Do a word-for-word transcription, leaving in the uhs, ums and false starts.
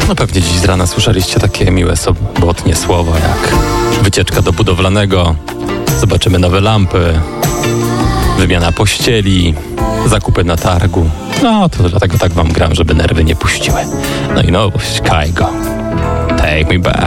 No pewnie dziś z rana słyszeliście takie miłe sobotnie słowa jak wycieczka do budowlanego, zobaczymy nowe lampy, wymiana pościeli, zakupy na targu. No to dlatego tak wam gram, żeby nerwy nie puściły. No i nowość, Kygo, Take Me Back.